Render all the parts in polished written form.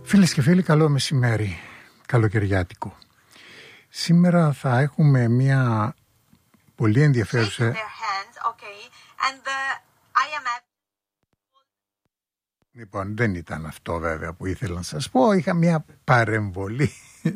Φίλες και φίλοι, καλό μεσημέρι, καλοκαιριάτικο. Σήμερα θα έχουμε μια πολύ ενδιαφέρουσα... Λοιπόν, δεν ήταν αυτό βέβαια που ήθελα να σας πω. Είχα μια παρεμβολή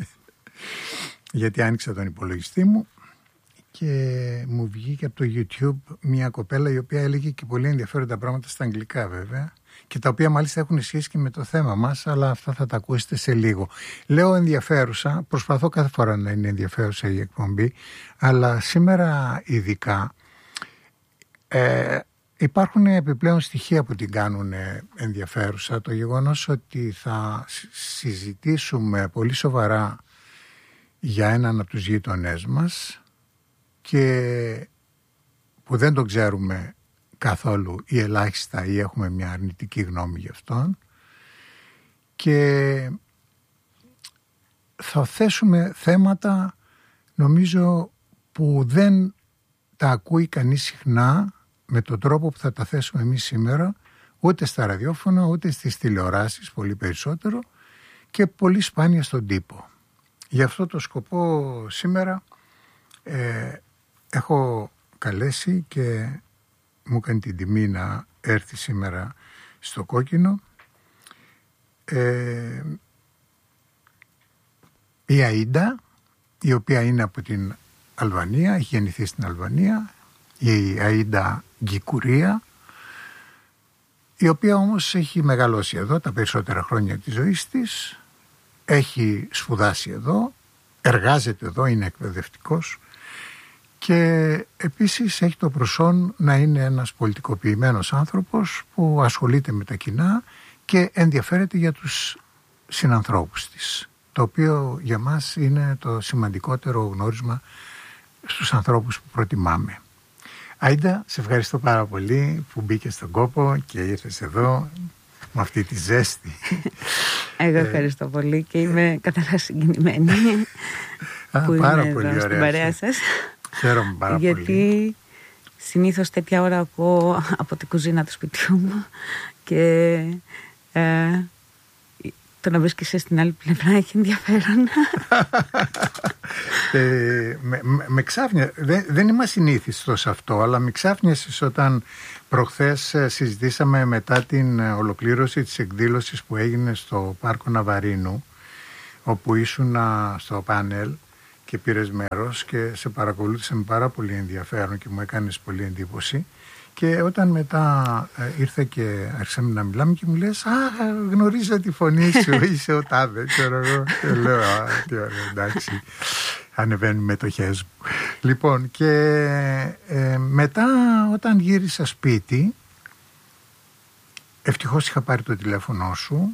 γιατί άνοιξα τον υπολογιστή μου και μου βγήκε από το YouTube μια κοπέλα η οποία έλεγε και πολύ ενδιαφέροντα πράγματα στα αγγλικά βέβαια, και τα οποία μάλιστα έχουν σχέση και με το θέμα μας, αλλά αυτά θα τα ακούσετε σε λίγο. Λέω ενδιαφέρουσα, προσπαθώ κάθε φορά να είναι ενδιαφέρουσα η εκπομπή, αλλά σήμερα ειδικά υπάρχουν επιπλέον στοιχεία που την κάνουν ενδιαφέρουσα. Το γεγονός ότι θα συζητήσουμε πολύ σοβαρά για έναν από τους γείτονές μας και που δεν τον ξέρουμε καθόλου ή ελάχιστα ή έχουμε μια αρνητική γνώμη γι' αυτόν, και θα θέσουμε θέματα νομίζω που δεν τα ακούει κανείς συχνά με τον τρόπο που θα τα θέσουμε εμείς σήμερα, ούτε στα ραδιόφωνα ούτε στις τηλεοράσεις, πολύ περισσότερο, και πολύ σπάνια στον τύπο. Γι' αυτό το σκοπό σήμερα έχω καλέσει και μου έκανε την τιμή να έρθει σήμερα στο Κόκκινο η Αΐντα, η οποία είναι από την Αλβανία, έχει γεννηθεί στην Αλβανία, η Αΐντα Γκικουρία, η οποία όμως έχει μεγαλώσει εδώ τα περισσότερα χρόνια της ζωής της, έχει σπουδάσει εδώ, εργάζεται εδώ, είναι εκπαιδευτικός και επίσης έχει το προσόν να είναι ένας πολιτικοποιημένος άνθρωπος που ασχολείται με τα κοινά και ενδιαφέρεται για τους συνανθρώπους της, το οποίο για μας είναι το σημαντικότερο γνώρισμα στους ανθρώπους που προτιμάμε. Αΐντα, σε ευχαριστώ πάρα πολύ που μπήκες στον κόπο και ήρθες εδώ με αυτή τη ζέστη. Εγώ ευχαριστώ πολύ και είμαι καταρχάς συγκινημένη που πάρα είμαι πολύ εδώ στην παρέα σας. Χαίρομαι πάρα πολύ. Γιατί συνήθως τέτοια ώρα ακούω από την κουζίνα του σπιτιού μου και το να βρίσκεσαι στην άλλη πλευρά έχει ενδιαφέρον. Με ξάφνια, δεν είμαι ασυνήθιστος σε αυτό, αλλά με ξάφνιασες όταν προχθές συζητήσαμε μετά την ολοκλήρωση της εκδήλωσης που έγινε στο Πάρκο Ναβαρίνου, όπου ήσουν στο πάνελ και πήρες μέρος και σε παρακολούθησα με πάρα πολύ ενδιαφέρον και μου έκανες πολύ εντύπωση. Και όταν μετά ήρθε και άρχισαμε να μιλάμε και μου λες γνωρίζω τη φωνή σου, είσαι ο τάδε, ξέρω εγώ. Και λέω τι ωραία, εντάξει, ανεβαίνουν μετοχές μου. Λοιπόν, και μετά όταν γύρισα σπίτι, ευτυχώς είχα πάρει το τηλέφωνο σου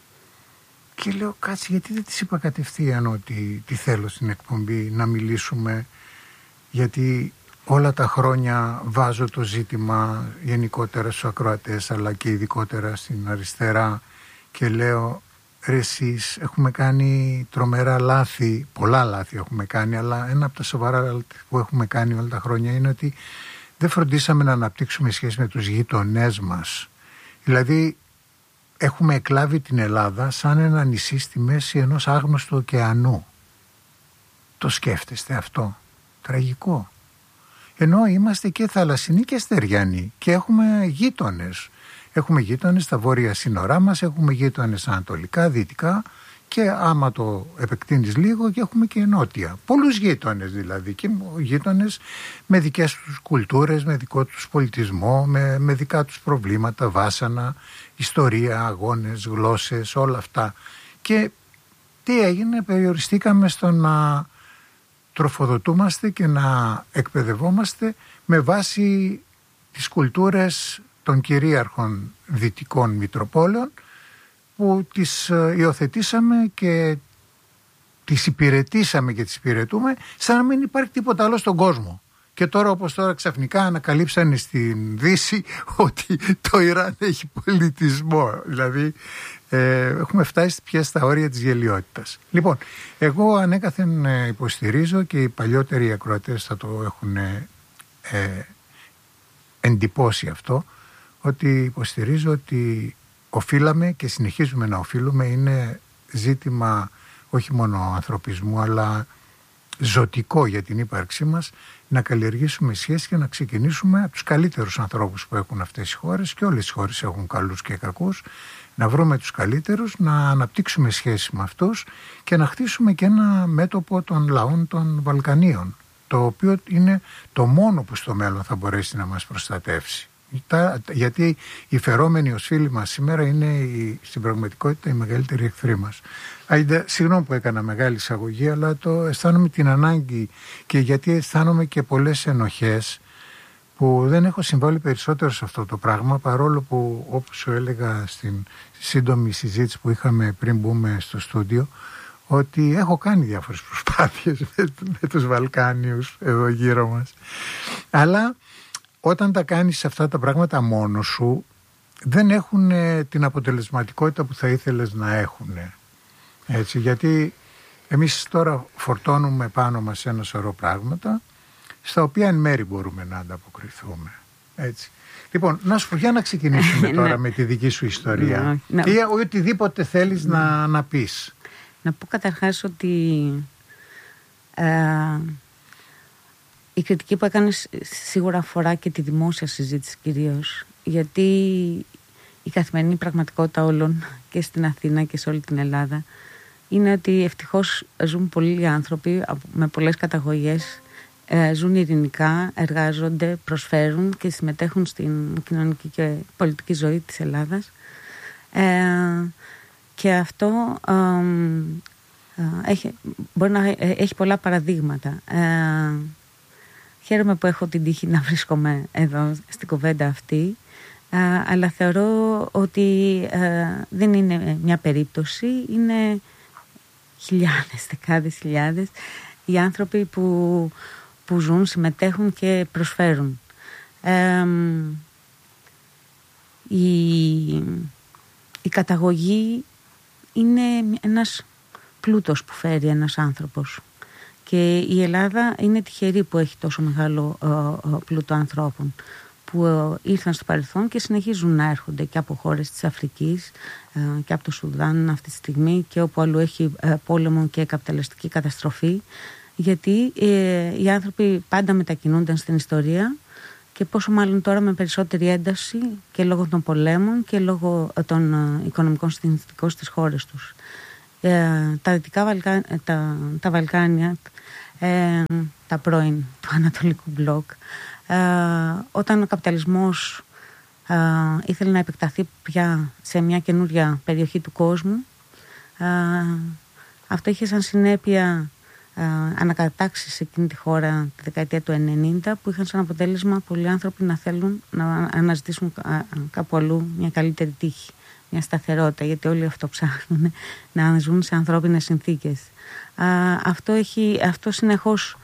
και λέω κάτσε, γιατί δεν της είπα κατευθείαν ότι τι θέλω στην εκπομπή να μιλήσουμε, γιατί όλα τα χρόνια βάζω το ζήτημα γενικότερα στους ακροατές αλλά και ειδικότερα στην αριστερά και λέω ρε εσείς έχουμε κάνει τρομερά λάθη, πολλά λάθη έχουμε κάνει, αλλά ένα από τα σοβαρά λάθη που έχουμε κάνει όλα τα χρόνια είναι ότι δεν φροντίσαμε να αναπτύξουμε σχέση με τους γείτονές μας. Δηλαδή έχουμε εκλάβει την Ελλάδα σαν ένα νησί στη μέση ενός άγνωστου ωκεανού. Το σκέφτεστε αυτό? Τραγικό. Ενώ είμαστε και θαλασσινοί και στεριανοί και έχουμε γείτονες. Έχουμε γείτονες στα βόρεια σύνορά μας, έχουμε γείτονες ανατολικά, δυτικά και άμα το επεκτείνεις λίγο και έχουμε και νότια. Πολλούς γείτονες δηλαδή, και γείτονες με δικές τους κουλτούρες, με δικό τους πολιτισμό, με δικά τους προβλήματα, βάσανα, ιστορία, αγώνες, γλώσσες, όλα αυτά. Και τι έγινε? Περιοριστήκαμε στο να τροφοδοτούμαστε και να εκπαιδευόμαστε με βάση τις κουλτούρες των κυρίαρχων δυτικών μητροπόλεων που τις υιοθετήσαμε και τις υπηρετήσαμε και τις υπηρετούμε σαν να μην υπάρχει τίποτα άλλο στον κόσμο. Και τώρα όπως τώρα ξαφνικά ανακαλύψανε στην Δύση ότι το Ιράν έχει πολιτισμό. Δηλαδή έχουμε φτάσει πια στα όρια της γελοιότητας. Λοιπόν, εγώ ανέκαθεν υποστηρίζω και οι παλιότεροι ακροατές θα το έχουν εντυπώσει αυτό, ότι υποστηρίζω ότι οφείλαμε και συνεχίζουμε να οφείλουμε, είναι ζήτημα όχι μόνο ανθρωπισμού αλλά ζωτικό για την ύπαρξή μας, να καλλιεργήσουμε σχέσεις και να ξεκινήσουμε από τους καλύτερους ανθρώπους που έχουν αυτές οι χώρες, και όλες οι χώρες έχουν καλούς και κακούς, να βρούμε τους καλύτερους, να αναπτύξουμε σχέσεις με αυτούς και να χτίσουμε και ένα μέτωπο των λαών των Βαλκανίων, το οποίο είναι το μόνο που στο μέλλον θα μπορέσει να μας προστατεύσει. Γιατί οι φερόμενοι ως φίλοι μας σήμερα είναι στην πραγματικότητα οι μεγαλύτεροι εχθροί μας. Συγγνώμη που έκανα μεγάλη εισαγωγή, αλλά το αισθάνομαι την ανάγκη, και γιατί αισθάνομαι και πολλές ενοχές που δεν έχω συμβάλει περισσότερο σε αυτό το πράγμα, παρόλο που, όπως σου έλεγα στην σύντομη συζήτηση που είχαμε πριν μπούμε στο στούντιο, ότι έχω κάνει διάφορες προσπάθειες με τους Βαλκάνιους εδώ γύρω μας. Αλλά όταν τα κάνεις αυτά τα πράγματα μόνος σου, δεν έχουν την αποτελεσματικότητα που θα ήθελες να έχουν. Έτσι, γιατί εμείς τώρα φορτώνουμε πάνω μας ένα σωρό πράγματα, στα οποία εν μέρη μπορούμε να ανταποκριθούμε. Έτσι. Λοιπόν, να σου πω, για να ξεκινήσουμε τώρα με τη δική σου ιστορία ή οτιδήποτε θέλεις να πεις. Να πω καταρχάς ότι η κριτική που έκανες σίγουρα αφορά και τη δημόσια συζήτηση κυρίως, γιατί η καθημερινή πραγματικότητα όλων και στην Αθήνα και σε όλη την Ελλάδα είναι ότι ευτυχώς ζουν πολλοί άνθρωποι με πολλές καταγωγές, ζουν ειρηνικά, εργάζονται, προσφέρουν και συμμετέχουν στην κοινωνική και πολιτική ζωή της Ελλάδας, και αυτό μπορεί να έχει πολλά παραδείγματα. Χαίρομαι που έχω την τύχη να βρίσκομαι εδώ στην κουβέντα αυτή, αλλά θεωρώ ότι δεν είναι μια περίπτωση, είναι χιλιάδες, δεκάδες χιλιάδες οι άνθρωποι που ζουν, συμμετέχουν και προσφέρουν. Η καταγωγή είναι ένας πλούτος που φέρει ένας άνθρωπος, και η Ελλάδα είναι τυχερή που έχει τόσο μεγάλο πλούτο ανθρώπων που ήρθαν στο παρελθόν και συνεχίζουν να έρχονται και από χώρες της Αφρικής και από το Σουδάν αυτή τη στιγμή και όπου αλλού έχει πόλεμο και καπιταλιστική καταστροφή, γιατί οι άνθρωποι πάντα μετακινούνταν στην ιστορία, και πόσο μάλλον τώρα με περισσότερη ένταση και λόγω των πολέμων και λόγω των οικονομικών συνθηκών στις χώρες τους. Τα Δυτικά τα Βαλκάνια, τα πρώην του Ανατολικού Μπλοκ, όταν ο καπιταλισμός ήθελε να επεκταθεί πια σε μια καινούρια περιοχή του κόσμου, αυτό είχε σαν συνέπεια ανακατάξεις σε εκείνη τη χώρα τη δεκαετία του 90, που είχαν σαν αποτέλεσμα πολλοί άνθρωποι να θέλουν να αναζητήσουν κάπου αλλού μια καλύτερη τύχη, μια σταθερότητα, γιατί όλοι αυτό ψάχνουν, να ζουν σε ανθρώπινες συνθήκες. Αυτό συνεχώς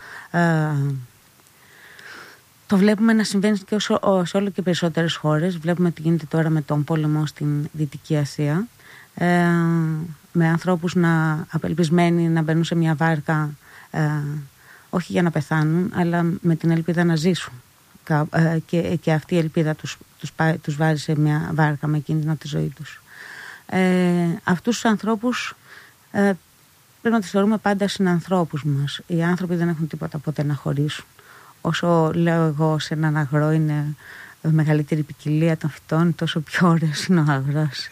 το βλέπουμε να συμβαίνει και σε όλο και περισσότερες χώρες. Βλέπουμε τι γίνεται τώρα με τον πόλεμο στην Δυτική Ασία, με ανθρώπους απελπισμένοι να μπαίνουν σε μια βάρκα, όχι για να πεθάνουν, αλλά με την ελπίδα να ζήσουν, και αυτή η ελπίδα τους βάζει σε μια βάρκα με κίνδυνο τη ζωή τους. Αυτούς τους ανθρώπους πρέπει να τους θεωρούμε πάντα συνανθρώπους μας. Οι άνθρωποι δεν έχουν τίποτα ποτέ να χωρίσουν. Όσο λέω εγώ σε έναν αγρό είναι μεγαλύτερη ποικιλία των φυτών, τόσο πιο ωραίος είναι ο αγρός.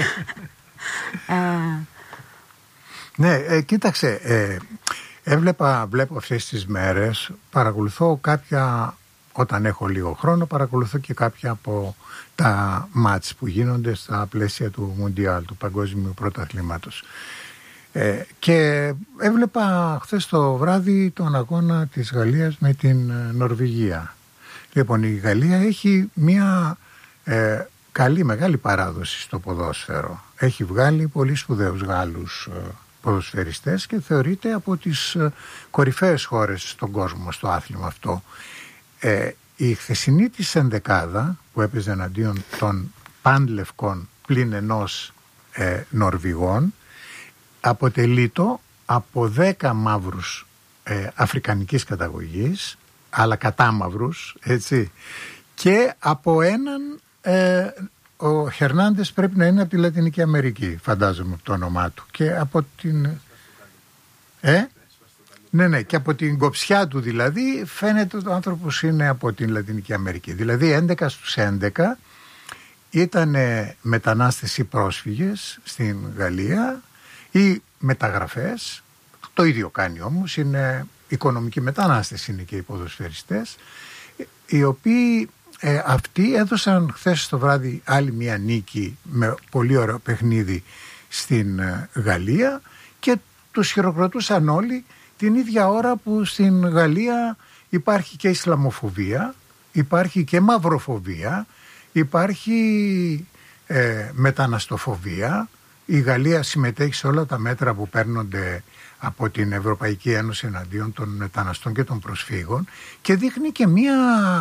Ναι, κοίταξε, βλέπω αυτές τις μέρες, παρακολουθώ κάποια, όταν έχω λίγο χρόνο, παρακολουθώ και κάποια από τα μάτς που γίνονται στα πλαίσια του Μουντιάλ, του Παγκόσμιου Πρωταθλήματος. Και έβλεπα χθες το βράδυ τον αγώνα της Γαλλίας με την Νορβηγία. Λοιπόν, η Γαλλία έχει μια καλή, μεγάλη παράδοση στο ποδόσφαιρο. Έχει βγάλει πολύ σπουδαίους Γάλλους ποδοσφαιριστές και θεωρείται από τις κορυφαίες χώρες στον κόσμο στο άθλημα αυτό. Η χθεσινή της ενδεκάδα που έπαιζε εναντίον των πανλευκών πλην ενός Νορβηγών αποτελείται από 10 μαύρους αφρικανικής καταγωγής, αλλά κατάμαυρους, έτσι, και από έναν ο Χερνάντες πρέπει να είναι από τη Λατινική Αμερική, φαντάζομαι το όνομά του. Και από την... Ναι, και από την κοψιά του δηλαδή φαίνεται ότι ο άνθρωπος είναι από την Λατινική Αμερική. Δηλαδή 11 στους 11 ήταν μετανάστες ή πρόσφυγες στην Γαλλία ή μεταγραφές. Το ίδιο κάνει όμως, είναι οικονομικοί μετανάστες, είναι και οι ποδοσφαιριστές, οι οποίοι αυτοί έδωσαν χθες το βράδυ άλλη μια νίκη με πολύ ωραίο παιχνίδι στην Γαλλία και τους χειροκροτούσαν όλοι την ίδια ώρα που στην Γαλλία υπάρχει και Ισλαμοφοβία, υπάρχει και μαυροφοβία, υπάρχει μεταναστοφοβία. Η Γαλλία συμμετέχει σε όλα τα μέτρα που παίρνονται από την Ευρωπαϊκή Ένωση εναντίον των μεταναστών και των προσφύγων και δείχνει και μία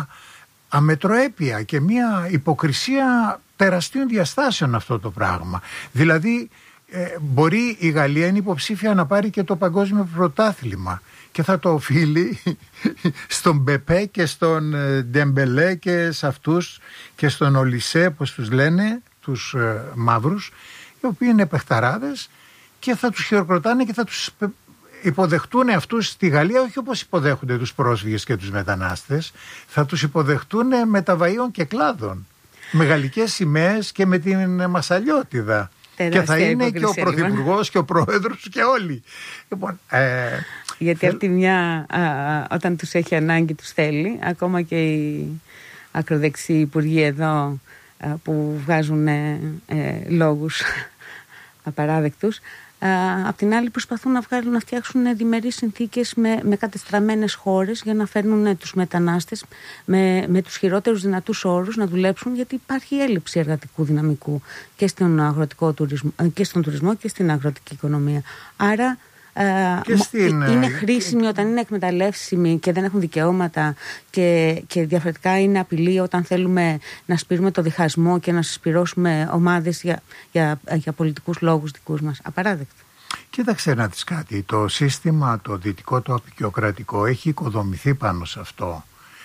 αμετροέπεια και μία υποκρισία τεραστίων διαστάσεων αυτό το πράγμα. Δηλαδή μπορεί η Γαλλία είναι υποψήφια να πάρει και το παγκόσμιο πρωτάθλημα και θα το οφείλει στον Μπεπέ και στον Ντεμπελέ και σε αυτούς και στον Ολισέ, όπως τους λένε, τους μαύρους, οι οποίοι είναι παιχταράδες και θα τους χειροκροτάνε και θα τους υποδεχτούν αυτούς στη Γαλλία, όχι όπως υποδέχονται τους πρόσφυγες και τους μετανάστες, θα τους υποδεχτούν με ταβαΐων και κλάδων, με γαλλικές σημαίες και με την μασαλιώτιδα. Και θα είναι και ο Πρωθυπουργός και ο Πρόεδρος και όλοι. Λοιπόν, γιατί από τη μια όταν τους έχει ανάγκη τους θέλει, ακόμα και οι ακροδεξιοί υπουργοί εδώ που βγάζουν λόγους απαράδεκτους, απ' την άλλη προσπαθούν να φτιάξουν διμερείς συνθήκες με κατεστραμμένες χώρες για να φέρνουν τους μετανάστες με τους χειρότερους δυνατούς όρους να δουλέψουν, γιατί υπάρχει έλλειψη εργατικού δυναμικού και στον αγροτικό τουρισμό και στον τουρισμό και στην αγροτική οικονομία. Άρα είναι χρήσιμοι όταν είναι εκμεταλλεύσιμοι και δεν έχουν δικαιώματα και διαφορετικά είναι απειλή όταν θέλουμε να σπείρουμε το διχασμό και να συσπυρώσουμε ομάδες για πολιτικούς λόγους δικούς μας. Απαράδεκτο. Κοίταξε να δεις κάτι. Το σύστημα το δυτικό, το απεικιοκρατικό έχει οικοδομηθεί πάνω σε αυτό.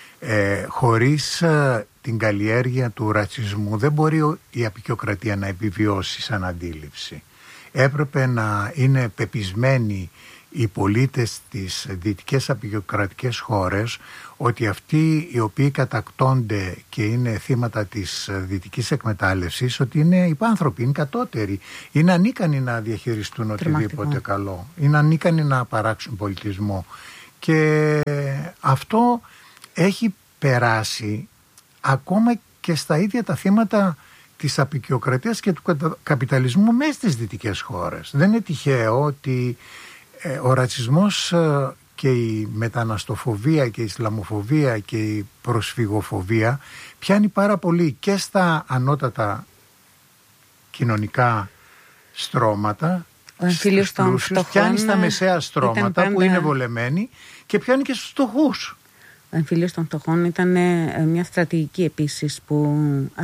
Χωρίς την καλλιέργεια του ρατσισμού δεν μπορεί η απεικιοκρατία να επιβιώσει σαν αντίληψη. Έπρεπε να είναι πεπισμένοι οι πολίτες της δυτικές απεικιοκρατικές χώρες ότι αυτοί οι οποίοι κατακτώνται και είναι θύματα της δυτικής εκμετάλλευσης, ότι είναι υπάνθρωποι, είναι κατώτεροι, είναι ανίκανοι να διαχειριστούν οτιδήποτε καλό, είναι ανίκανοι να παράξουν πολιτισμό. Και αυτό έχει περάσει ακόμα και στα ίδια τα θύματα της απεικιοκρατίας και του καπιταλισμού μέσα στις δυτικές χώρες. Δεν είναι τυχαίο ότι ο ρατσισμός και η μεταναστοφοβία και η Ισλαμοφοβία και η προσφυγοφοβία πιάνει πάρα πολύ και στα ανώτατα κοινωνικά στρώματα, στους πλούσιους, πιάνει στα μεσαία στρώματα που είναι βολεμένοι και πιάνει και στους φτωχούς. Ο εμφύλιος των φτωχών ήταν μια στρατηγική επίσης που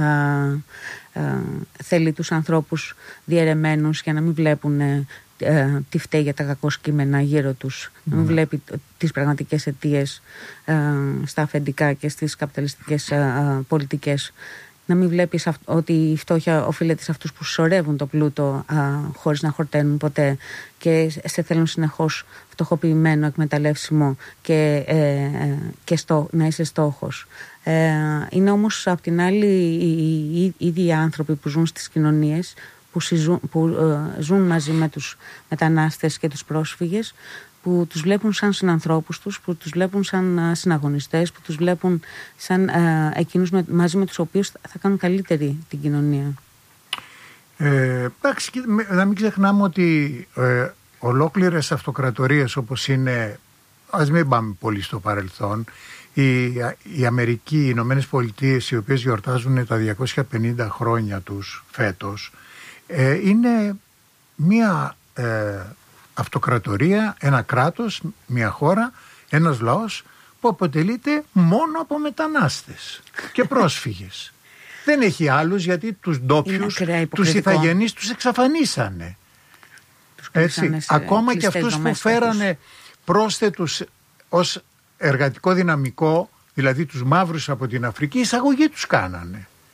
θέλει τους ανθρώπους διαιρεμένους για να μην βλέπουν τι φταίει για τα κακό κείμενα γύρω τους, να μην βλέπει τις πραγματικές αιτίες στα αφεντικά και στις καπιταλιστικές πολιτικές, να μην βλέπεις ότι η φτώχεια οφείλεται σε αυτούς που σωρεύουν το πλούτο χωρίς να χορταίνουν ποτέ και σε θέλουν συνεχώς φτωχοποιημένο, εκμεταλλεύσιμο και να είσαι στόχος. Είναι όμως απ' την άλλη οι ίδιοι άνθρωποι που ζουν στις κοινωνίες, που ζουν μαζί με τους μετανάστες και τους πρόσφυγες, που τους βλέπουν σαν συνανθρώπους τους, που τους βλέπουν σαν συναγωνιστές, που τους βλέπουν σαν εκείνους μαζί με τους οποίους θα κάνουν καλύτερη την κοινωνία. Εντάξει, να μην ξεχνάμε ότι ολόκληρες αυτοκρατορίες όπως είναι, ας μην πάμε πολύ στο παρελθόν, η Αμερική, οι Ηνωμένες Πολιτείες, οι οποίες γιορτάζουν τα 250 χρόνια τους φέτος, είναι μία αυτοκρατορία, ένα κράτος, μια χώρα, ένας λαός που αποτελείται μόνο από μετανάστες και πρόσφυγες. Δεν έχει άλλους, γιατί τους ντόπιους, τους ηθαγενείς τους εξαφανίσανε. Έτσι, ακόμα και αυτούς που φέρανε πρόσθετους ως εργατικό δυναμικό, δηλαδή τους μαύρους από την Αφρική, εισαγωγή τους κάνανε.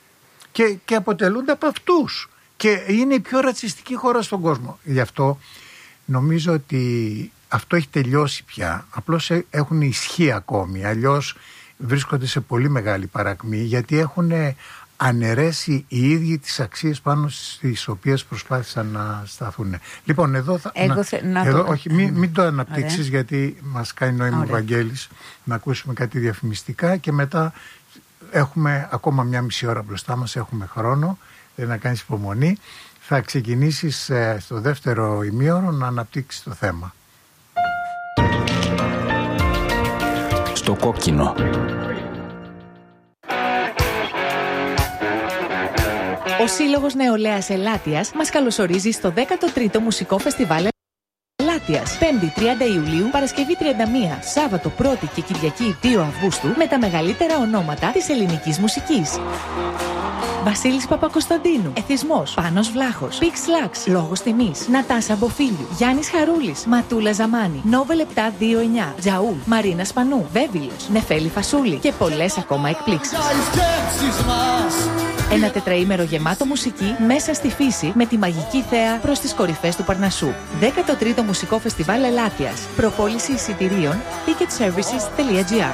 και αποτελούνται από αυτούς. Και είναι η πιο ρατσιστική χώρα στον κόσμο. Γι' αυτό νομίζω ότι αυτό έχει τελειώσει πια. Απλώς έχουν ισχύ ακόμη. Αλλιώς βρίσκονται σε πολύ μεγάλη παρακμή, γιατί έχουν αναιρέσει οι ίδιοι τις αξίες πάνω στις οποίες προσπάθησαν να σταθούν. Λοιπόν, εδώ όχι, μην το αναπτύξεις, γιατί μας κάνει νόημα ο Βαγγέλης να ακούσουμε κάτι διαφημιστικά και μετά έχουμε ακόμα μια μισή ώρα μπροστά μας, έχουμε χρόνο, να κάνεις υπομονή. Θα ξεκινήσεις στο δεύτερο ημίωρο να αναπτύξεις το θέμα. Στο κόκκινο. Ο Σύλλογος Νεολαίας Ελάττιας μας καλωσορίζει στο 13ο Μουσικό Φεστιβάλ Ελάττιας. 5η 30 Ιουλίου, Παρασκευή 31, Σάββατο 1η και Κυριακή 2 Αυγούστου με τα μεγαλύτερα ονόματα της ελληνικής μουσικής. Βασίλης Παπακοσταντίνου, Εθισμός, Πάνος Βλάχος, Πίξ Λάξ, Λόγος Τιμής, Νατάσα Μποφίλιου, Γιάννης Χαρούλης, Ματούλα Ζαμάνη, Νόβελ 729, Τζαούλ, Μαρίνα Σπανού, Βέβυλος, Νεφέλη Φασούλη και πολλές ακόμα εκπλήξεις. Ένα τετραήμερο γεμάτο μουσική μέσα στη φύση με τη μαγική θέα προς τις κορυφές του Παρνασσού. 13ο Μουσικό Φεστιβάλ Ελάττιας. Προπόληση εισιτηρίων ticketservices.gr.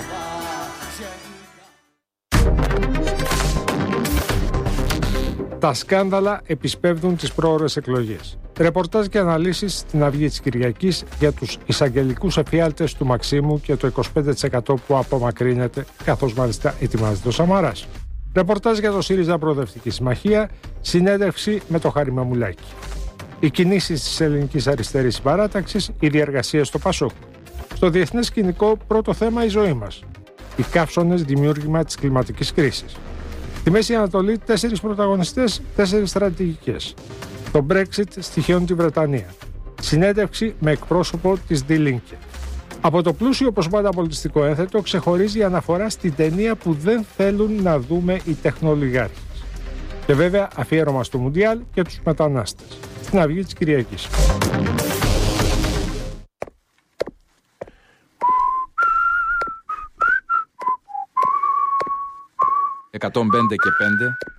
Τα σκάνδαλα επισπεύδουν τις πρόωρες εκλογές. Ρεπορτάζ και αναλύσεις στην Αυγή της Κυριακής για τους εισαγγελικούς εφιάλτες του Μαξίμου και το 25% που απομακρύνεται, καθώς μάλιστα ετοιμάζεται ο Σαμαράς. Ρεπορτάζ για το ΣΥΡΙΖΑ Προοδευτική Συμμαχία, συνέντευξη με το Χάρη Μαμουλάκη. Οι κινήσεις της ελληνικής αριστερής παράταξης, η διεργασία στο ΠΑΣΟΚ. Στο διεθνές σκηνικό, πρώτο θέμα η ζωή μας. Οι καύσωνες δημιούργημα της κλιματικής κρίσης. Στη Μέση Ανατολή, 4 πρωταγωνιστές, 4 στρατηγικές. Το Brexit στοιχειώνει τη Βρετανία. Συνέντευξη με εκπρόσωπο της Die Linke. Από το πλούσιο όπως πάντα πολιτιστικό ένθετο ξεχωρίζει η αναφορά στην ταινία που δεν θέλουν να δούμε οι τεχνολογιάρχες. Και βέβαια αφιέρωμα στο Μουντιάλ και τους μετανάστες. Στην Αυγή της Κυριακής. 105 και 5